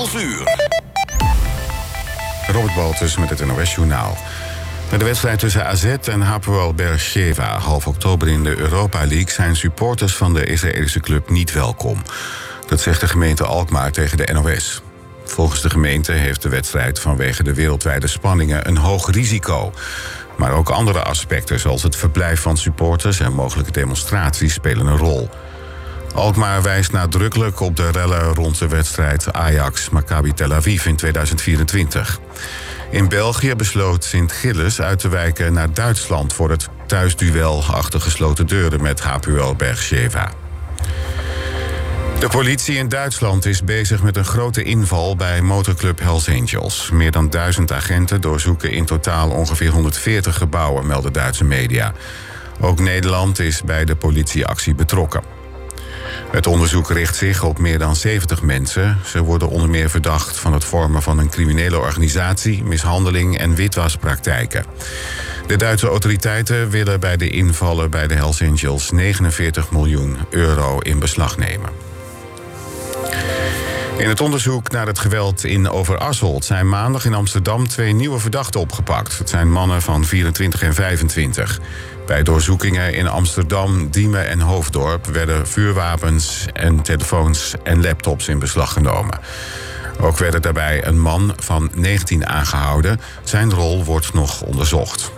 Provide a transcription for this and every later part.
uur. Robert Baltus met het NOS-journaal. Bij de wedstrijd tussen AZ en Hapoel Beersheva half oktober in de Europa League zijn supporters van de Israëlische club niet welkom. Dat zegt de gemeente Alkmaar tegen de NOS. Volgens de gemeente heeft de wedstrijd vanwege de wereldwijde spanningen een hoog risico. Maar ook andere aspecten, zoals het verblijf van supporters en mogelijke demonstraties, spelen een rol. Alkmaar wijst nadrukkelijk op de rellen rond de wedstrijd Ajax-Maccabi Tel Aviv in 2024. In België besloot Sint-Gilles uit te wijken naar Duitsland voor het thuisduel achter gesloten deuren met Hapoel Beersheva. De politie in Duitsland is bezig met een grote inval bij motorclub Hells Angels. Meer dan 1000 agenten doorzoeken in totaal ongeveer 140 gebouwen, melden Duitse media. Ook Nederland is bij de politieactie betrokken. Het onderzoek richt zich op meer dan 70 mensen. Ze worden onder meer verdacht van het vormen van een criminele organisatie, mishandeling en witwaspraktijken. De Duitse autoriteiten willen bij de invallen bij de Hells Angels 49 miljoen euro in beslag nemen. In het onderzoek naar het geweld in Overasselt zijn maandag in Amsterdam 2 nieuwe verdachten opgepakt. Het zijn mannen van 24 en 25. Bij doorzoekingen in Amsterdam, Diemen en Hoofddorp werden vuurwapens en telefoons en laptops in beslag genomen. Ook werd daarbij een man van 19 aangehouden. Zijn rol wordt nog onderzocht.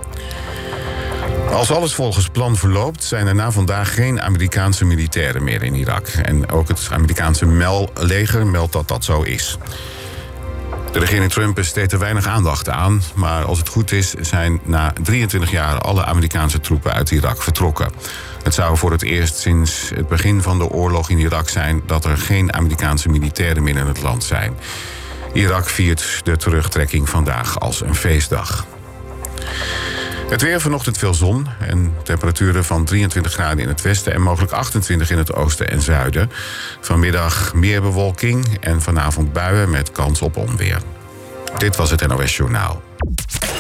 Als alles volgens plan verloopt, zijn er na vandaag geen Amerikaanse militairen meer in Irak. En ook het Amerikaanse leger meldt dat dat zo is. De regering Trump besteedt er weinig aandacht aan, maar als het goed is, zijn na 23 jaar alle Amerikaanse troepen uit Irak vertrokken. Het zou voor het eerst sinds het begin van de oorlog in Irak zijn dat er geen Amerikaanse militairen meer in het land zijn. Irak viert de terugtrekking vandaag als een feestdag. Het weer, vanochtend veel zon en temperaturen van 23 graden in het westen en mogelijk 28 in het oosten en zuiden. Vanmiddag meer bewolking en vanavond buien met kans op onweer. Dit was het NOS Journaal.